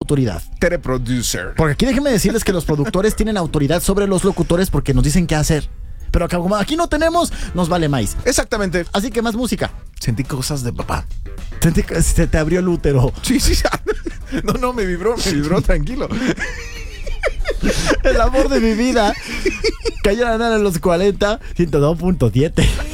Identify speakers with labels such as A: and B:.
A: autoridad.
B: Teleproducer.
A: Porque aquí déjenme decirles que los productores tienen autoridad sobre los locutores porque nos dicen qué hacer. Pero como aquí no tenemos, nos vale más.
B: Exactamente.
A: Así que más música.
B: Sentí cosas de papá.
A: Sentí que se te abrió el útero.
B: Sí. No, me vibró, tranquilo.
A: El amor de mi vida. Cayó a ganar a los 40, 102.7.